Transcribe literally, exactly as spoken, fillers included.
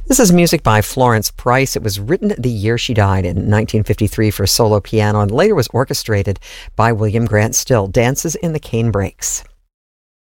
This is music by Florence Price. It was written the year she died in nineteen fifty-three for solo piano and later was orchestrated by William Grant Still. Dances in the Cane Breaks.